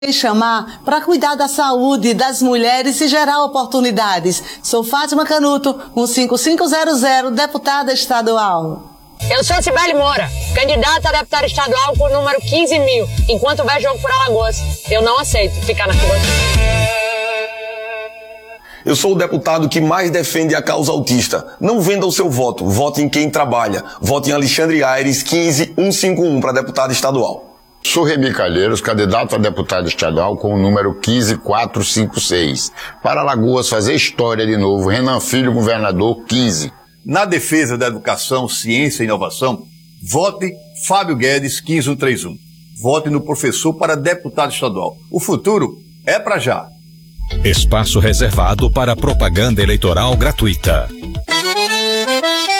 chamar para cuidar da saúde das mulheres e gerar oportunidades. Sou Fátima Canuto, 15500, deputada estadual. Eu sou Cibele Moura, candidata a deputada estadual com o número 15.000. Enquanto houver jogo por Alagoas, eu não aceito ficar na rua. Eu sou o deputado que mais defende a causa autista. Não venda o seu voto, vote em quem trabalha. Vote em Alexandre Aires, 15151, para deputado estadual. Sou Remi Calheiros, candidato a deputado estadual com o número 15456. Para Alagoas fazer história de novo, Renan Filho, governador, 15. Na defesa da educação, ciência e inovação, vote Fábio Guedes, 15131. Vote no professor para deputado estadual. O futuro é para já. Espaço reservado para propaganda eleitoral gratuita.